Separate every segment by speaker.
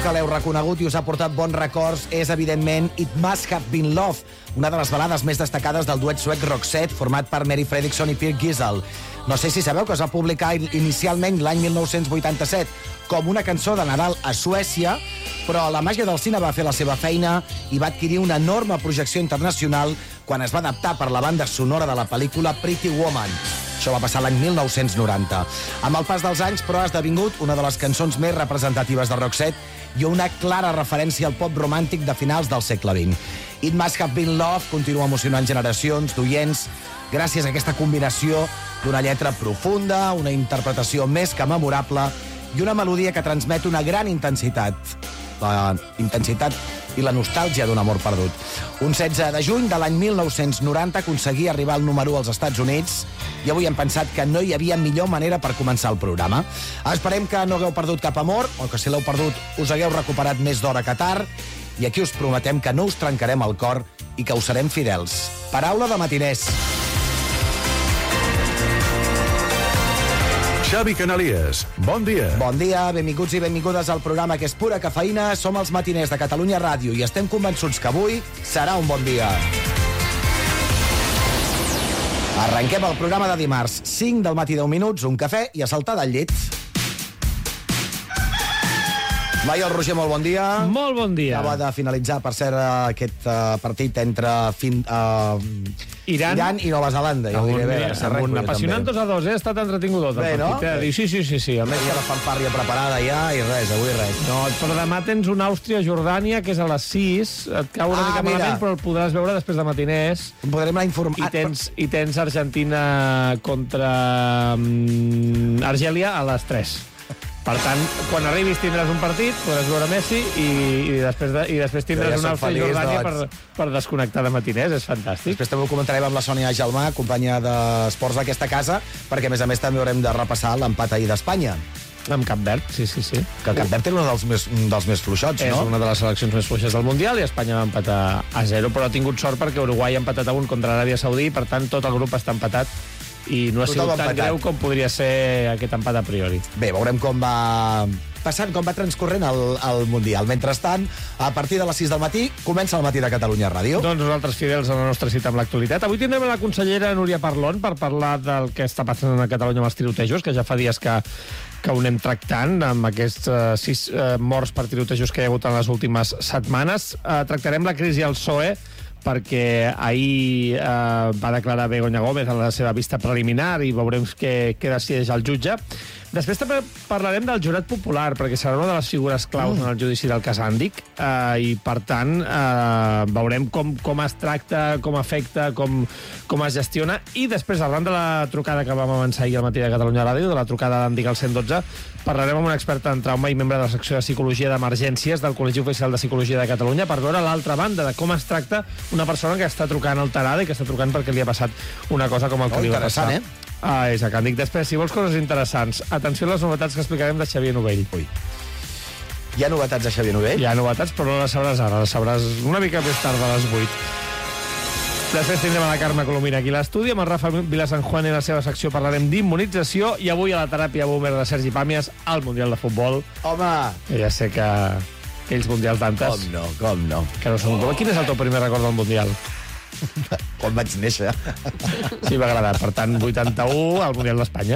Speaker 1: que l'heu reconegut i us ha portat bons records és, evidentment, It Must Have Been Love, una de les balades més destacades del duet suec Roxette, format per Mary Fredriksson i Pierre Gisel. No sé si sabeu que es va publicar inicialment l'any 1987 com una cançó de Nadal a Suècia, però la màgia del cine va fer la seva feina i va adquirir una enorme projecció internacional quan es va adaptar per la banda sonora de la pel·lícula Pretty Woman. Això va passar l'any 1990. Amb el pas dels anys, però, ha esdevingut una de les cançons més representatives de Roxette i una clara referència al pop romàntic de finals del segle XX. It Must Have Been Love continua emocionant generacions d'oients gràcies a aquesta combinació d'una lletra profunda, una interpretació més que memorable i una melodia que transmet una gran intensitat. La intensitat i la nostàlgia d'un amor perdut. Un 16 de juny de l'any 1990 aconseguia arribar al número 1 als Estats Units i avui hem pensat que no hi havia millor manera per començar el programa. Esperem que no hagueu perdut cap amor, o que si l'heu perdut us hagueu recuperat més d'hora que tard, i aquí us prometem que no us trencarem el cor i que us serem fidels. Paraula de matiners.
Speaker 2: Xavi Canalies, bon dia.
Speaker 1: Bon dia, benvinguts i benvingudes al programa que és pura cafeïna. Som els matiners de Catalunya Ràdio i estem convençuts que avui serà un bon dia. Arrenquem el programa de dimarts, 5 del matí, 10 minuts, un cafè i a saltar del llit. Laia, el Roger, molt bon dia.
Speaker 3: Molt bon dia.
Speaker 1: Acaba de finalitzar, per cert, aquest partit entre Iran i Nova Zelanda. Ja ho diré bé.
Speaker 3: Un apassionant 2-2, ha estat entretingut
Speaker 1: bé,
Speaker 3: el partit.
Speaker 1: No?
Speaker 3: Sí.
Speaker 1: A més, hi ha la fanfàrria preparada ja i res, avui res.
Speaker 3: No, però demà tens una Àustria-Jordània, que és a les 6. Et cau una mica malament, però el podràs veure després de matiners.
Speaker 1: Podrem anar informant.
Speaker 3: I tens Argentina contra Argèlia a les 3. Per tant, quan arribis tindràs un partit, podràs veure Messi i després tindràs una Àustria-Jordània per desconnectar de matiners. És fantàstic.
Speaker 1: Després també ho comentarem amb la Sònia Gelmà, companya d'esports d'aquesta casa, perquè a més també haurem de repassar l'empat ahir d'Espanya.
Speaker 3: Amb Cap Verd, sí.
Speaker 1: Que Cap Verd era un dels més fluixots, no?
Speaker 3: És una de les seleccions més fluixes del Mundial i Espanya va empatar a 0, però ha tingut sort perquè Uruguai ha empatat a 1 contra l'Aràbia Saudí, per tant tot el grup està empatat i no ha sigut tan greu com podria ser aquest empat a priori.
Speaker 1: Bé, veurem com va passant, com va transcorrent el Mundial. Mentrestant, a partir de les 6 del matí, comença el Matí de Catalunya Ràdio.
Speaker 3: Doncs nosaltres fidels a la nostra cita amb l'actualitat. Avui tindrem la consellera Núria Parlon per parlar del que està passant a Catalunya amb els tirotejos, que ja fa dies que ho anem tractant, amb aquests 6 morts per tirotejos que hi ha hagut en les últimes setmanes. Tractarem la crisi al PSOE, perquè ahir va declarar Begoña Gómez en la seva vista preliminar i veurem què decideix el jutge. Després també parlarem del jurat popular, perquè serà una de les figures claus en el judici del cas Àndic, i per tant veurem com es tracta, com afecta, com es gestiona, i després, arran de la trucada que vam avançar ahir al Matí de Catalunya Ràdio, de la trucada d'Àndic al 112, parlarem amb un expert en trauma i membre de la secció de Psicologia d'Emergències del Col·legi Oficial de Psicologia de Catalunya per veure l'altra banda de com es tracta una persona que està trucant alterada i que està trucant perquè li ha passat una cosa com el que li va passar. És que dic. Després, si vols coses interessants, atenció a les novetats que explicarem de Xavier Novell.
Speaker 1: Ui. Hi ha novetats de Xavier Novell?
Speaker 3: Hi ha novetats, però no les sabràs ara, les sabràs una mica més tard, a les 8. Després tindrem a la Carme Colomina aquí a l'estudi, amb el Rafa Vilasanjuan i la seva secció parlarem d'immunització, i avui a la teràpia boomer de Sergi Pàmies al Mundial de Futbol.
Speaker 1: Home!
Speaker 3: Ja sé que aquells Mundials d'antes...
Speaker 1: Com no.
Speaker 3: Que no són... Quin és el teu primer record del Mundial?
Speaker 1: Quan vaig néixer.
Speaker 3: Sí, va agradar. Per tant, 81, al Mundial d'Espanya.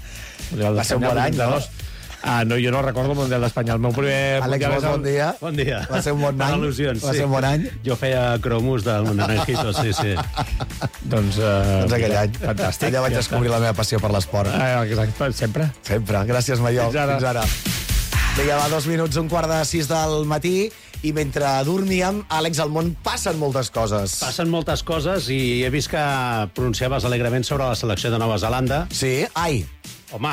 Speaker 1: Va ser un bon any, no?
Speaker 3: No, jo no recordo el Mundial d'Espanya. El meu primer...
Speaker 1: Àlex, bon dia.
Speaker 4: Bon dia.
Speaker 1: Va ser un bon any.
Speaker 4: Il·lusions,
Speaker 1: va ser un bon any.
Speaker 4: Jo feia cromos del Naranjito, sí.
Speaker 3: Doncs
Speaker 1: aquell any.
Speaker 3: Fantàstic.
Speaker 1: Allà vaig descobrir la meva passió per l'esport.
Speaker 3: Exacte, sempre.
Speaker 1: Sempre. Gràcies, Maiol.
Speaker 3: Fins ara.
Speaker 1: Vinga, va, 2 minuts, 5:45 del matí, i mentre dormíem, Àlex, al món passen moltes coses.
Speaker 4: Passen moltes coses i he vist que pronunciaves alegrement sobre la selecció de Nova Zelanda.
Speaker 1: Sí? Ai.
Speaker 4: Home.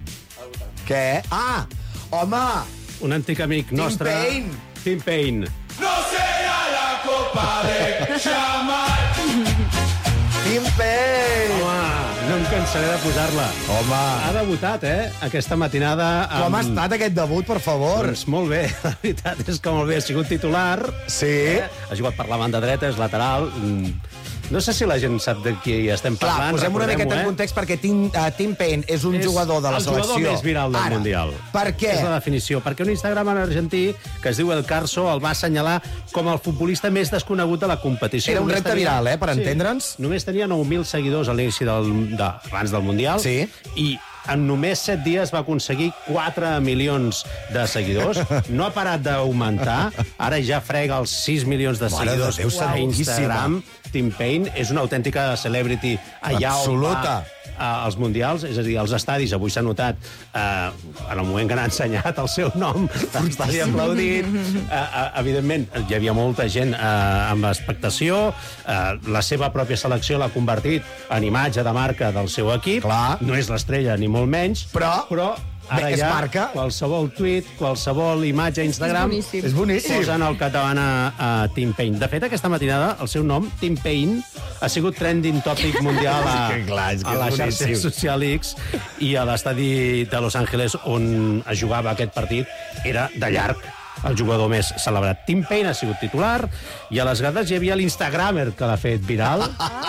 Speaker 1: Què? Ah! Home!
Speaker 4: Un antic amic nostre... Tim Payne.
Speaker 5: No serà la copa de Xamal.
Speaker 1: Tim Payne!
Speaker 4: Home, no em cansaré de posar-la.
Speaker 1: Home!
Speaker 4: Ha debutat, aquesta matinada...
Speaker 1: Com ha estat aquest debut, per favor?
Speaker 4: Doncs molt bé, la veritat és que molt bé. Ha sigut titular.
Speaker 1: Sí.
Speaker 4: Ha jugat per la banda dreta, és lateral. No sé si la gent sap de qui estem
Speaker 1: Clar,
Speaker 4: parlant.
Speaker 1: posem una miqueta en context perquè Tim Payne és un jugador de la selecció.
Speaker 4: És el jugador més viral del Mundial.
Speaker 1: Per què?
Speaker 4: És la definició. Perquè un Instagram argentí que es diu El Carso el va assenyalar com el futbolista més desconegut de la competició.
Speaker 1: Era un repte viral, per entendre'ns.
Speaker 4: Només tenia 9.000 seguidors a l'inici abans del Mundial.
Speaker 1: Sí.
Speaker 4: I en només 7 dies va aconseguir 4 milions de seguidors. No ha parat d'augmentar. Ara ja frega els 6 milions de seguidors a Instagram. Tim Payne és una autèntica celebrity allà
Speaker 1: absoluta.
Speaker 4: On va als Mundials, és a dir, als estadis. Avui s'ha notat, en el moment que n'ha ensenyat el seu nom, l'estadi aplaudit. Evidentment, hi havia molta gent amb expectació. La seva pròpia selecció l'ha convertit en imatge de marca del seu equip.
Speaker 1: Clar.
Speaker 4: No és l'estrella, ni molt menys. Però ara
Speaker 1: és
Speaker 4: ja
Speaker 1: marca.
Speaker 4: qualsevol tuit, qualsevol imatge a Instagram
Speaker 1: És boníssim.
Speaker 4: posen el català a Tim Payne. De fet, aquesta matinada, el seu nom, Tim Payne, ha sigut trending topic mundial a la xarxa social X, i a l'estadi de Los Angeles on es jugava aquest partit era de llarg el jugador més celebrat. Tim Payne ha sigut titular i a les grades hi havia l'Instagramer que l'ha fet viral.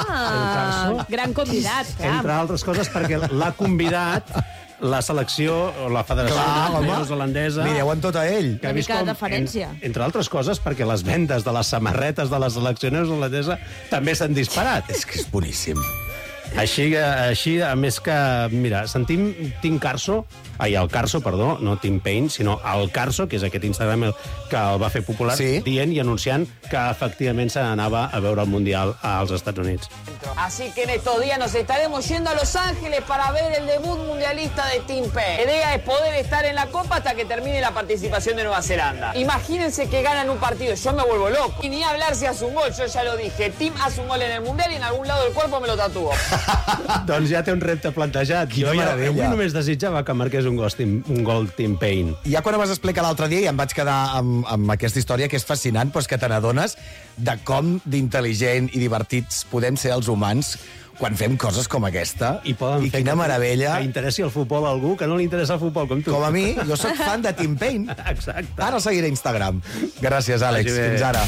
Speaker 6: Gran convidat.
Speaker 4: Entre altres coses perquè l'ha convidat la selecció o la federació neozelandesa.
Speaker 1: Li deuen tot a ell.
Speaker 4: Que ha vist com, entre altres coses, perquè les vendes de les samarretes de la selecció neozelandesa també s'han disparat.
Speaker 1: És que és boníssim.
Speaker 4: Així, a més que... Mira, sentim el Carso, perdó, no Tim Payne, sinó el Carso, que és aquest Instagram que el va fer popular, dient i anunciant que efectivament se n'anava a veure el Mundial als Estats Units.
Speaker 7: Así que en estos días nos estaremos yendo a Los Ángeles para ver el debut mundialista de Tim Payne. La idea es poder estar en la Copa hasta que termine la participación de Nueva Zelanda. Imagínense que ganan un partido, yo me vuelvo loco. Y ni hablar si hace un gol, yo ya lo dije. Tim hace un gol en el Mundial y en algún lado del cuerpo me lo tatuó.
Speaker 4: Doncs ja té un repte plantejat. Jo avui només desitjava que marqués un gol Tim Payne.
Speaker 1: Ja quan ho vas explicar l'altre dia i em vaig quedar amb aquesta història que és fascinant, però és que te n'adones de com d'intel·ligent i divertits podem ser els humans quan fem coses com aquesta. I quina meravella.
Speaker 4: Que interessi el futbol a algú que no li interessa el futbol, com tu.
Speaker 1: Com a mi, jo sóc fan de Tim Payne.
Speaker 4: Exacte.
Speaker 1: Ara seguiré Instagram. Gràcies, Àlex. Fins ara.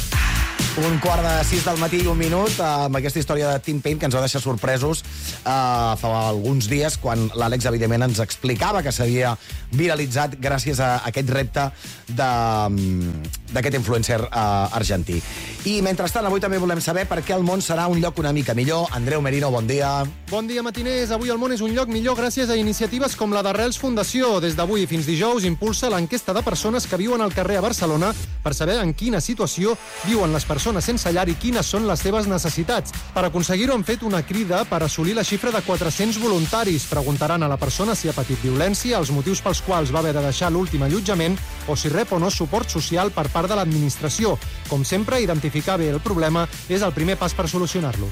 Speaker 1: 5:45 del matí i 1 minut amb aquesta història de Tim Payne que ens va deixar sorpresos fa alguns dies quan l'Àlex, evidentment, ens explicava que s'havia viralitzat gràcies a aquest repte d'aquest influencer argentí. I, mentrestant, avui també volem saber per què el món serà un lloc una mica millor. Andreu Merino, bon dia.
Speaker 8: Bon dia, matiners. Avui el món és un lloc millor gràcies a iniciatives com la d'Arrels Fundació. Des d'avui fins dijous impulsa l'enquesta de persones que viuen al carrer a Barcelona per saber en quina situació viuen les persones sense llar i quines són les seves necessitats. Per aconseguir-ho han fet una crida per assolir la xifra de 400 voluntaris. Preguntaran a la persona si ha patit violència, els motius pels quals va haver de deixar l'últim allotjament o si rep o no suport social per part de l'administració. Com sempre, identificar bé el problema és el primer pas per solucionar-lo.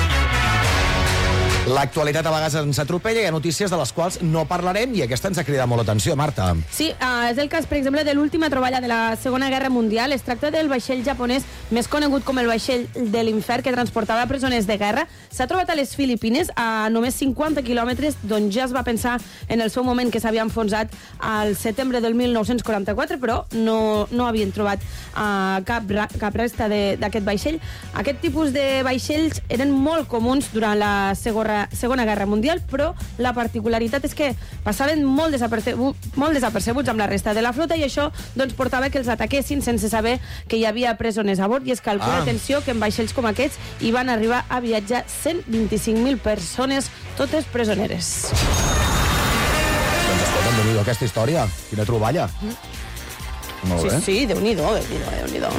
Speaker 1: L'actualitat a vegades ens atropella, hi ha notícies de les quals no parlarem i aquesta ens ha cridat molt l'atenció, Marta.
Speaker 6: Sí, és el cas, per exemple, de l'última troballa de la Segona Guerra Mundial. Es tracta del vaixell japonès més conegut com el vaixell de l'Infern, que transportava presoners de guerra. S'ha trobat a les Filipines, a només 50 quilòmetres, d'on ja es va pensar en el seu moment que s'havia enfonsat al setembre del 1944, però no havien trobat cap resta d'aquest vaixell. Aquest tipus de vaixells eren molt comuns durant la Segona Guerra Mundial, però la particularitat és que passaven molt desapercebuts amb la resta de la flota i això doncs, portava que els ataquessin sense saber que hi havia presoners a bord i es calcula, atenció, que en vaixells com aquests hi van arribar a viatjar 125.000 persones, totes presoneres.
Speaker 1: Doncs escolta, Déu-n'hi-do aquesta història. Quina troballa. Molt bé.
Speaker 6: Sí, Déu-n'hi-do, Déu-n'hi-do.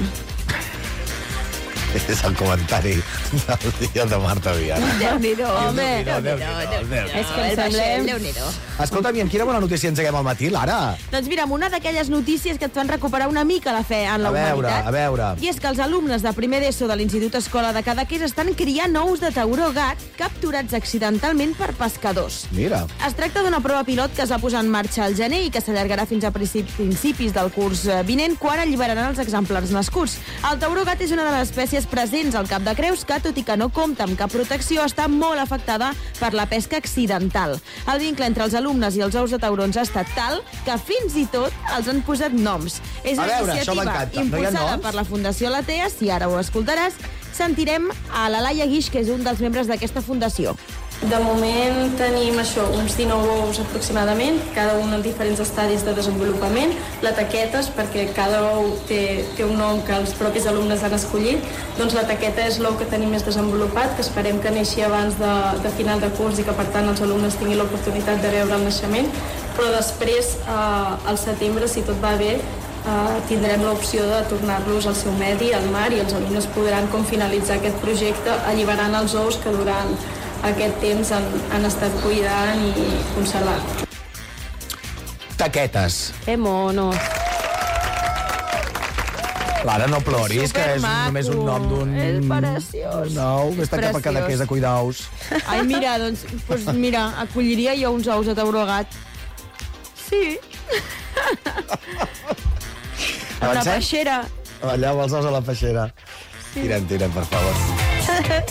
Speaker 1: És el comentari del dia de Marta Viana.
Speaker 6: Déu-n'hi-do, home.
Speaker 1: És
Speaker 6: que em sembla...
Speaker 1: Escolta'm, i amb quina bona notícia engeguem al matí, Lara?
Speaker 6: Doncs mira, amb una d'aquelles notícies que et fan recuperar una mica la fe en la humanitat.
Speaker 1: A veure.
Speaker 6: I és que els alumnes de primer d'ESO de l'Institut Escola de Cadaqués estan criant ous de tauró gat capturats accidentalment per pescadors.
Speaker 1: Mira.
Speaker 6: Es tracta d'una prova pilot que es va posar en marxa al gener i que s'allargarà fins a principis del curs vinent, quan alliberaran els exemplars nascuts. El tauró gat és una de les espècies presents al Cap de Creus que tot i que no compta amb cap protecció, està molt afectada per la pesca accidental. El vincle entre els alumnes i els ous de taurons ha estat tal que fins i tot els han posat noms. És una iniciativa impulsada per la Fundació Latea. Si ara ho escoltaràs, sentirem a la Laia Guix, que és un dels membres d'aquesta fundació.
Speaker 9: De moment tenim uns 19 ous aproximadament, cada un en diferents estadis de desenvolupament. La taquetes, perquè cada ou té un nom que els propis alumnes han escollit. Doncs la taqueta és l'ou que tenim més desenvolupat, que esperem que neixi abans de final de curs i que per tant els alumnes tinguin l'oportunitat de veure el naixement. Però després, al setembre, si tot va bé, tindrem l'opció de tornar-los al seu medi, al mar, i els alumnes podran finalitzar aquest projecte alliberant els ous que durant aquest temps han estat cuidant i conservant.
Speaker 1: Taquetes.
Speaker 6: Que monos.
Speaker 1: Clara, no ploris, que és només un nom d'un...
Speaker 6: És preciós.
Speaker 1: No, més tacat per cada que és a cuidar ous.
Speaker 6: Ai, mira, doncs, acolliria jo uns ous de tauró gat. Sí. A la peixera.
Speaker 1: Allà els ous a la peixera. Sí. Tirem, per favor.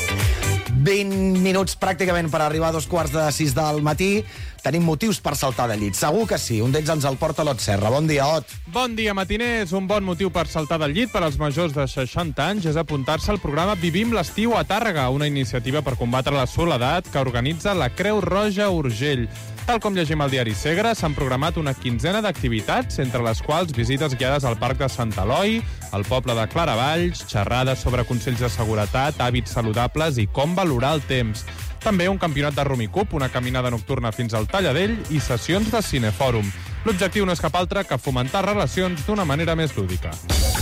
Speaker 1: 20 minuts pràcticament per arribar a 5:45 del matí. Tenim motius per saltar de llit. Segur que sí. Un d'ells ens el porta l'Ot Serra. Bon dia, Ot.
Speaker 10: Bon dia, matiners. Un bon motiu per saltar del llit per als majors de 60 anys és apuntar-se al programa Vivim l'estiu a Tàrrega, una iniciativa per combatre la soledat que organitza la Creu Roja Urgell. Tal com llegim al diari Segre, s'han programat una quinzena d'activitats, entre les quals visites guiades al Parc de Sant Eloi, al poble de Claravalls, xerrades sobre consells de seguretat, hàbits saludables i com valorar el temps. També un campionat de Rumicup, una caminada nocturna fins al Talladell i sessions de cinefòrum. L'objectiu no és cap altre que fomentar relacions d'una manera més lúdica.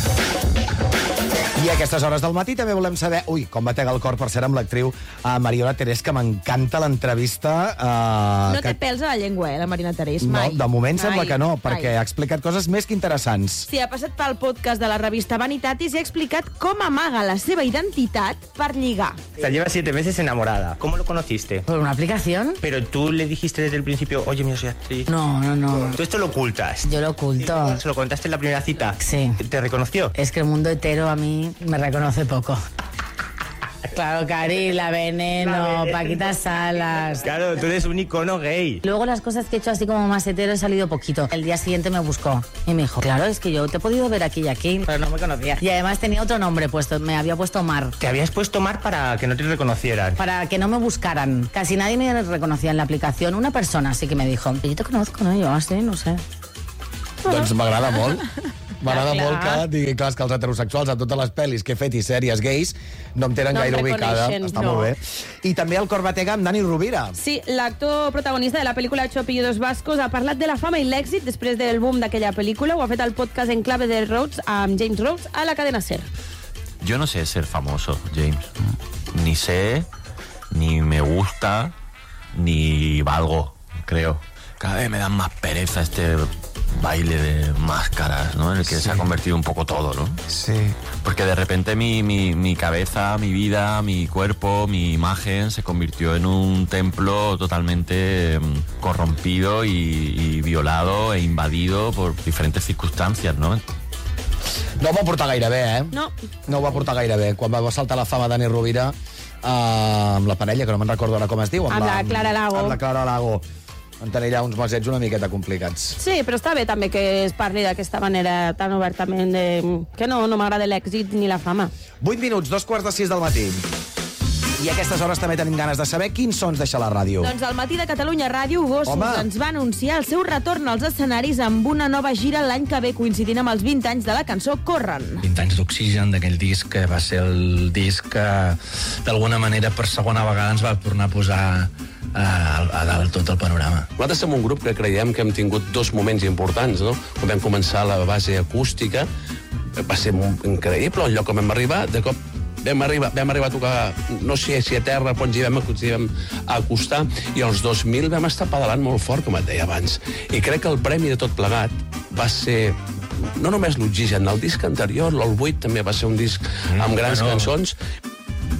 Speaker 1: I a aquestes hores del matí també volem saber... Ui, com batega el cor, per ser amb l'actriu Mariona Terés, que m'encanta l'entrevista...
Speaker 6: No té pèls a la llengua, la Marina Terés, mai.
Speaker 1: No, de moment sembla que no, perquè ha explicat coses més que interessants.
Speaker 6: Sí, ha passat pel podcast de la revista Vanitatis i ha explicat com amaga la seva identitat per lligar.
Speaker 11: Lleva 7 meses enamorada. ¿Cómo lo conociste?
Speaker 12: ¿Por una aplicación?
Speaker 11: Pero tú le dijiste desde el principio, oye, mira, soy actriz.
Speaker 12: No.
Speaker 11: Tú esto lo ocultas.
Speaker 12: Yo lo oculto.
Speaker 11: ¿Se lo contaste en la primera cita?
Speaker 12: Sí.
Speaker 11: ¿Te reconoció?
Speaker 12: Es que el mundo hetero a mí me reconoce poco. Claro, Cari, la Veneno, Paquita Salas...
Speaker 11: Claro, tú eres un icono gay.
Speaker 12: Luego las cosas que he hecho así como más hetero he salido poquito. El día siguiente me buscó y me dijo, claro, es que yo te he podido ver aquí y aquí, pero no me conocía. Y además tenía otro nombre puesto, me había puesto Mar.
Speaker 11: ¿Te habías puesto Mar para que no te reconocieran?
Speaker 12: Para que no me buscaran. Casi nadie me reconocía en la aplicación. Una persona sí que me dijo, yo te conozco, ¿no? Yo así, no sé.
Speaker 1: Doncs m'agrada molt. M'agrada molt que digui, clar, que els heterosexuals a totes les pel·lis que he fet i sèries gais no em tenen gaire ubicada. Està molt bé. I també el cor batega amb Dani Rovira.
Speaker 6: Sí, l'actor protagonista de la pel·lícula Ocho apellidos vascos ha parlat de la fama i l'èxit després del boom d'aquella pel·lícula. Ho ha fet al podcast En clave de Rhodes amb James Rhodes a la cadena SER.
Speaker 13: Yo no sé ser famoso, James. Ni sé, ni me gusta, ni valgo, creo. Cada vez me dan más pereza este baile de máscaras, ¿no? En el que se ha convertido un poco todo, ¿no?
Speaker 1: Sí.
Speaker 13: Porque de repente mi cabeza, mi vida, mi cuerpo, mi imagen se convirtió en un templo totalmente corrompido y violado e invadido por diferentes circunstancias, ¿no?
Speaker 1: No ho va portar gaire bé, eh?
Speaker 6: No.
Speaker 1: No ho va portar gaire bé. Quan va saltar la fama Dani Rovira amb la parella, que no me'n recordo ara com es diu.
Speaker 6: Amb la Clara Lago.
Speaker 1: Amb la Clara Lago. En tenir allà uns mesets una miqueta complicats.
Speaker 6: Sí, però està bé també que es parli d'aquesta manera tan obertament que no m'agrada l'èxit ni la fama.
Speaker 1: 8 minuts, 5:45 del matí. I a aquestes hores també tenim ganes de saber quins sons deixa la ràdio.
Speaker 6: Doncs al Matí de Catalunya Ràdio, Gossos ens va anunciar el seu retorn als escenaris amb una nova gira l'any que ve, coincidint amb els 20 anys de la cançó Corren.
Speaker 14: 20 anys d'Oxigen, d'aquell disc que va ser el disc que d'alguna manera per segona vegada ens va tornar a posar a dalt tot el panorama.
Speaker 15: Nosaltres som un grup que creiem que hem tingut dos moments importants, no? Quan vam començar la base acústica, va ser increïble el lloc on vam arribar, de cop vam arribar a tocar, no sé si a terra, però ens hi vam acostar, i als 2000 vam estar pedalant molt fort, com et deia abans. I crec que el premi de tot plegat va ser no només l'Oxigen, el disc anterior, l'All 8, també va ser un disc amb grans cançons.